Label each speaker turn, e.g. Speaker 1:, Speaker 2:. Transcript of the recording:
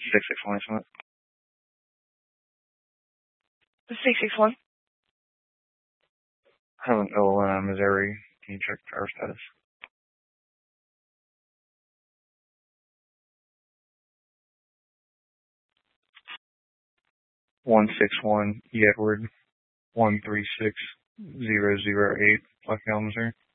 Speaker 1: 661 estimate.
Speaker 2: 661.
Speaker 1: Helena, Missouri. Can you check driver status? 161 E. Edward 136008, Bucknell, Missouri.